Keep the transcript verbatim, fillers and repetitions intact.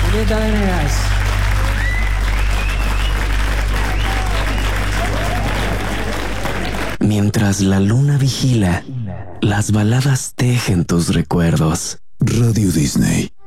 Julieta Venegas. Mientras la luna vigila, las baladas tejen tus recuerdos. Radio Disney.